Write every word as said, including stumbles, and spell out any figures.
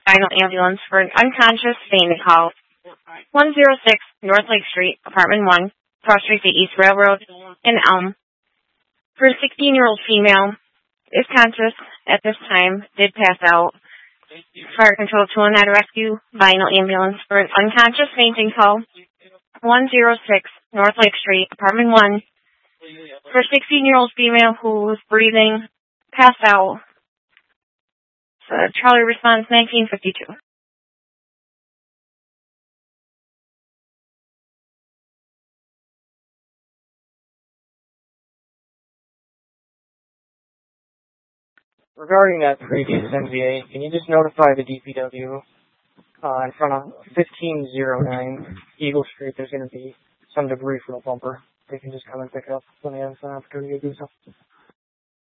Final ambulance for an unconscious fainting call. one oh six North Lake Street, Apartment one, cross street to East Railroad in Elm. For a sixteen-year-old female, is conscious at this time, did pass out. Fire Control two oh nine Rescue, Final ambulance for an unconscious fainting call. one oh six North Lake Street, Apartment one. For a sixteen-year-old female who was breathing, passed out. So, Charlie response nineteen fifty-two. Regarding that previous M V A, can you just notify the D P W uh, in front of fifteen oh nine Eagle Street there's going to be some debris from a bumper. They can just come and pick it up when they have an opportunity to do so.